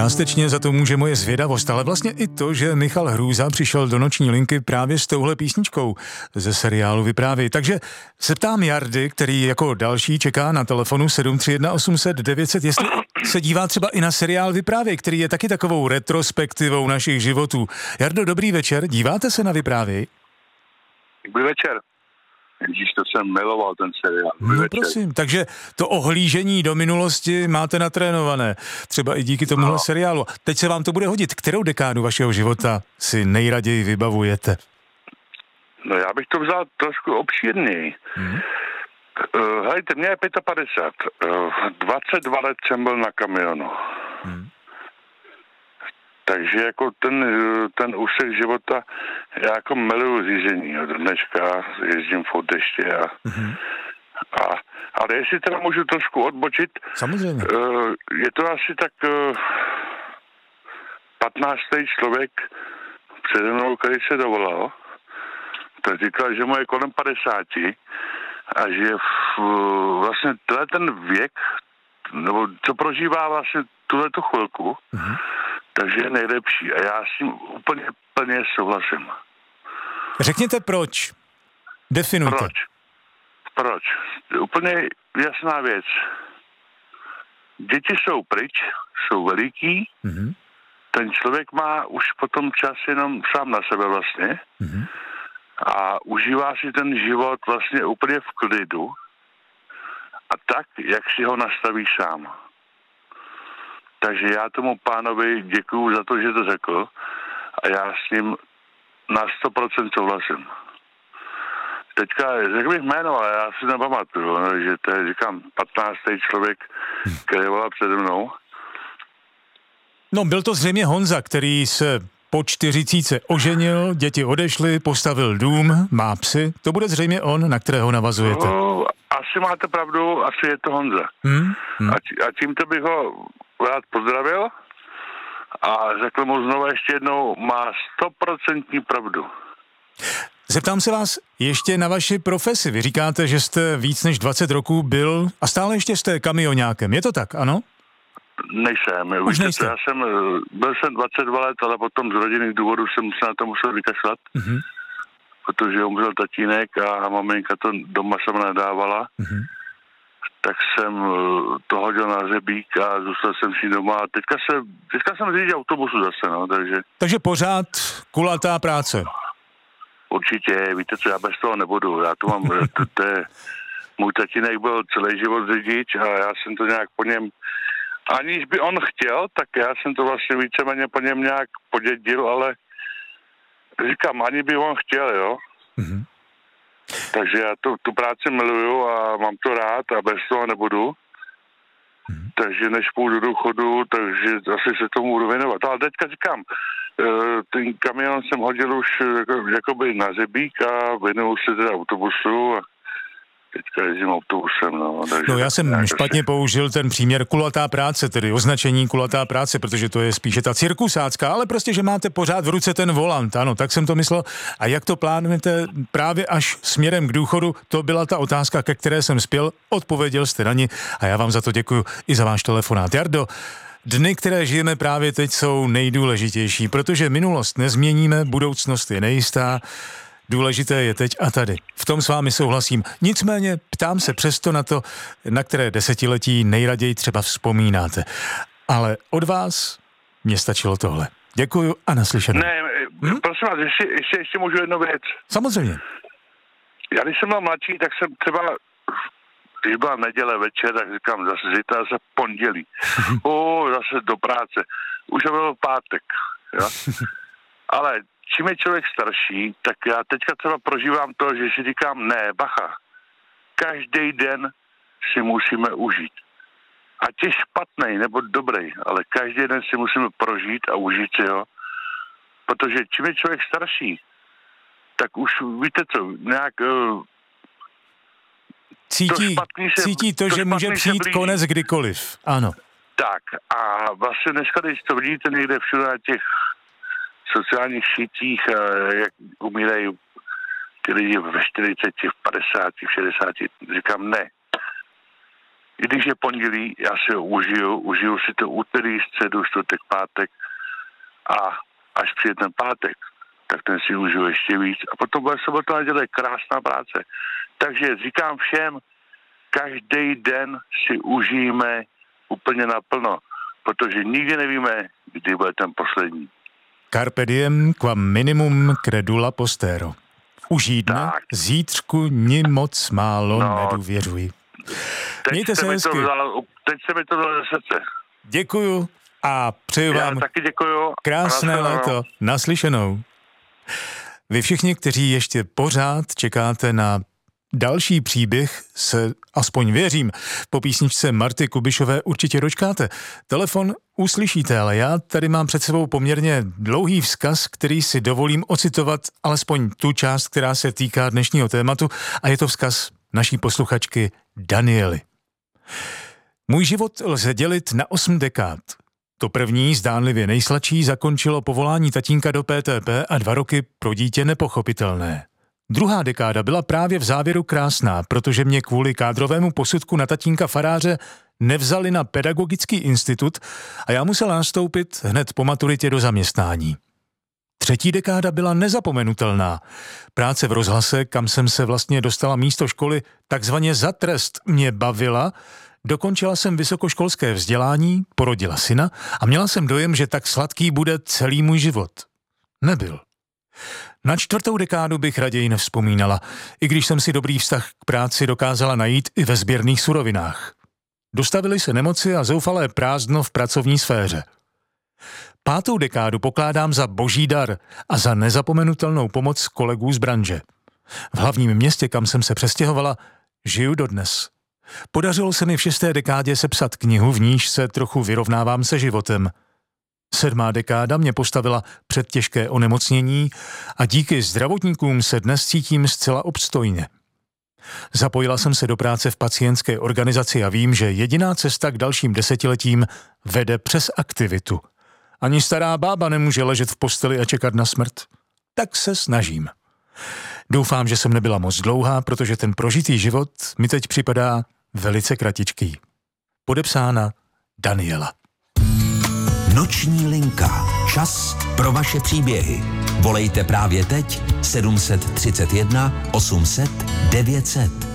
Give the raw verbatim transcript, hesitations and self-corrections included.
Částečně za to může moje zvědavost, ale vlastně i to, že Michal Hrůza přišel do noční linky právě s touhle písničkou ze seriálu Vyprávěj. Takže se ptám Jardy, který jako další čeká na telefonu sedm tři jedna osm set devět set, jestli se dívá třeba i na seriál Vyprávěj, který je taky takovou retrospektivou našich životů. Jardo, dobrý večer, díváte se na Vyprávěj? Dobrý večer. Ježíš, to jsem miloval ten seriál. No večer. Prosím, takže to ohlížení do minulosti máte natrénované. Třeba i díky tomuhle no. seriálu. Teď se vám to bude hodit. Kterou dekádu vašeho života si nejraději vybavujete? No já bych to vzal trošku obšírněji. Hmm. Uh, hejte, mě je padesát pět. Uh, dvacet dva let jsem byl na kamionu. Hmm. Takže jako ten, ten úsek života, já jako miluju řízení. Do dneška jezdím v deště a, mm-hmm. a ale jestli teda můžu trošku odbočit, samozřejmě. Je to asi tak patnáctý člověk přede mnou, který se dovolal, tak říkal, že mu je kolem padesáti a že v, vlastně tenhle ten věk, nebo co prožívá vlastně tuhletu chvilku, mm-hmm. takže je nejlepší. A já s tím úplně plně souhlasím. Řekněte proč. Definujte. Proč? Proč? Úplně jasná věc. Děti jsou pryč, jsou veliký. Mm-hmm. Ten člověk má už potom čas jenom sám na sebe vlastně. Mm-hmm. A užívá si ten život vlastně úplně v klidu. A tak, jak si ho nastaví sám. Takže já tomu pánovi děkuju za to, že to řekl a já s ním na sto procent souhlasím. Teďka řekl bych jméno, ale já si nepamatuju, že to je, říkám, patnáctý člověk, který volal přede mnou. No, byl to zřejmě Honza, který se po čtyřicítce oženil, děti odešly, postavil dům, má psy. To bude zřejmě on, na kterého navazujete. No, asi máte pravdu, asi je to Honza. Hmm? Hmm. A, tí, a tímto bych ho rád pozdravil a řekl mu znovu ještě jednou, má stoprocentní pravdu. Zeptám se vás ještě na vaši profesi. Vy říkáte, že jste víc než dvacet roků byl a stále ještě jste kamioňákem. Je to tak, ano? Nejsem. Už nejste. Já jsem, byl jsem dvacet dva let, ale potom z rodinných důvodů jsem se na to musel vykašlat, mm-hmm. protože umřel tatínek a maminka to doma sama nadávala. Mm-hmm. Tak jsem to hodil na hřebík a zůstal jsem si doma a teďka, se, teďka jsem řidič autobusu zase, no, takže... Takže pořád kulatá práce. Určitě, víte co, já bez toho nebudu, já to mám, to, to je, můj tatínek byl celý život řidič a já jsem to nějak po něm, aniž by on chtěl, tak já jsem to vlastně víceméně po něm nějak podědil, ale říkám, ani by on chtěl, jo. Mm-hmm. Takže já to, tu práci miluju a mám to rád a bez toho nebudu. Hmm. Takže než půjdu do důchodu, takže asi se tomu budu věnovat. Ale teďka říkám, ten kamion jsem hodil už jako, jakoby na řebík a věnuju se teda autobusu a teďka jezdím autobusem. No, no já jsem špatně asi... použil ten příměr kulatá práce, tedy označení kulatá práce, protože to je spíše ta cirkusácká, ale prostě, že máte pořád v ruce ten volant, ano, tak jsem to myslel. A jak to plánujete právě až směrem k důchodu, to byla ta otázka, ke které jsem spěl, odpověděl jste na ní a já vám za to děkuju i za váš telefonát. Jardo, dny, které žijeme právě teď, jsou nejdůležitější, protože minulost nezměníme, budoucnost je nejistá. Důležité je teď a tady. V tom s vámi souhlasím. Nicméně ptám se přesto na to, na které desetiletí nejraději třeba vzpomínáte. Ale od vás mě stačilo tohle. Děkuju a naslyšenou. Ne, hm? prosím vás, ještě, ještě, ještě můžu jednu věc. Samozřejmě. Já když jsem byl mladší, tak jsem třeba, když byla neděle večer, tak říkám zase zítra, zase pondělí. o, zase do práce. Už to byl pátek. Jo? Ale čím je člověk starší, tak já teďka třeba prožívám to, že si říkám, ne, bacha, každý den si musíme užít. Ať je špatný nebo dobrý, ale každý den si musíme prožít a užít si ho. Protože čím je člověk starší, tak už víte co, nějak... Uh, cítí to, se, cítí to, to že může přijít konec kdykoliv, ano. Tak a vlastně dneska, když to vidíte někde všude na těch sociálních sítích, jak umírají ty lidi ve čtyřiceti, v padesáti, v šedesáti. Říkám ne. i když je pondělí, já si ho užiju, užiju si to úterý, středu, čtvrtek, pátek a až přijde ten pátek, tak ten si užiju ještě víc. A potom bude sobota, neděle, krásná práce. Takže říkám všem, každý den si užijeme úplně naplno, protože nikdy nevíme, kdy bude ten poslední. Carpe diem qua minimum credula postero. Užij dne, tak. Zítřku ni moc málo no, nedůvěřuj. Mějte se hezky. Vzal, teď se mi to dalo ze srdce. Děkuju a přeju Já vám taky děkuju. Krásné léto. Naslyšenou. Vy všichni, kteří ještě pořád čekáte na další příběh, se aspoň věřím, po písničce Marty Kubišové určitě dočkáte. Telefon uslyšíte, ale já tady mám před sebou poměrně dlouhý vzkaz, který si dovolím ocitovat alespoň tu část, která se týká dnešního tématu, a je to vzkaz naší posluchačky Daniely. Můj život lze dělit na osm dekád. To první, zdánlivě nejsladší, zakončilo povolání tatínka do P T P a dva roky pro dítě nepochopitelné. Druhá dekáda byla právě v závěru krásná, protože mě kvůli kádrovému posudku na tatínka faráře nevzali na pedagogický institut a já musel nastoupit hned po maturitě do zaměstnání. Třetí dekáda byla nezapomenutelná. Práce v rozhlase, kam jsem se vlastně dostala místo školy, takzvaně za trest, mě bavila. Dokončila jsem vysokoškolské vzdělání, porodila syna a měla jsem dojem, že tak sladký bude celý můj život. Nebyl. Na čtvrtou dekádu bych raději nevzpomínala, i když jsem si dobrý vztah k práci dokázala najít i ve sběrných surovinách. Dostavily se nemoci a zoufalé prázdno v pracovní sféře. Pátou dekádu pokládám za boží dar a za nezapomenutelnou pomoc kolegů z branže. V hlavním městě, kam jsem se přestěhovala, žiju dodnes. Podařilo se mi v šesté dekádě sepsat knihu, v níž se trochu vyrovnávám se životem. Sedmá dekáda mě postavila před těžké onemocnění a díky zdravotníkům se dnes cítím zcela obstojně. Zapojila jsem se do práce v pacientské organizaci a vím, že jediná cesta k dalším desetiletím vede přes aktivitu. Ani stará bába nemůže ležet v posteli a čekat na smrt. Tak se snažím. Doufám, že jsem nebyla moc dlouhá, protože ten prožitý život mi teď připadá velice kratičký. Podepsána Daniela. Noční linka. Čas pro vaše příběhy. Volejte právě teď sedm set třicet jedna osm set devět set.